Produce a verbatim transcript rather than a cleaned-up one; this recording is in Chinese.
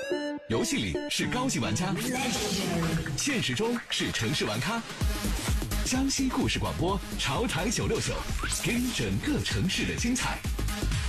游戏里是高级玩家，现实中是城市玩咖。江西故事广播，潮台九六九，给你整个城市的精彩。